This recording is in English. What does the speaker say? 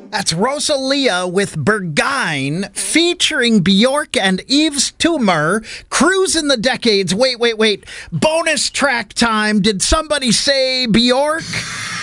That's Rosalia with Berghain, featuring Bjork and Yves Tumor, Cruising the Decades. Wait. Bonus track time. Did somebody say Bjork?